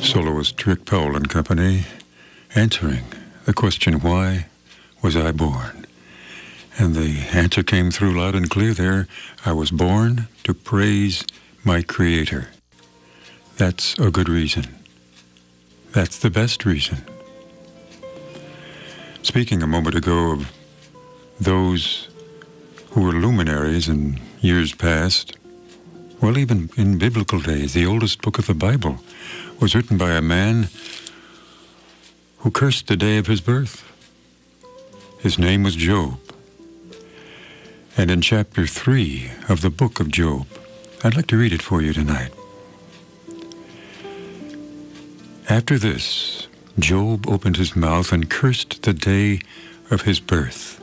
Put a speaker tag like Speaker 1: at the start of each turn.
Speaker 1: Soloist Rick Powell and Company, answering the question, why was I born? And the answer came through loud and clear there. I was born to praise my Creator. That's a good reason. That's the best reason. Speaking a moment ago of those who were luminaries in years past, well, even in biblical days, the oldest book of the Bible was written by a man who cursed the day of his birth. His name was Job. And in chapter 3 of the book of Job, I'd like to read it for you tonight. After this, Job opened his mouth and cursed the day of his birth.